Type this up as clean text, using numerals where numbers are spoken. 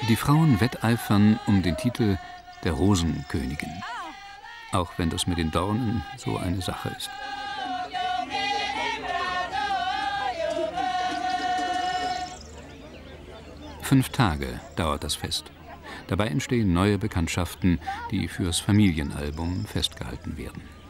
Die Frauen wetteifern um den Titel der Rosenkönigin. Auch wenn das mit den Dornen so eine Sache ist. Fünf Tage dauert das Fest. Dabei entstehen neue Bekanntschaften, die fürs Familienalbum festgehalten werden.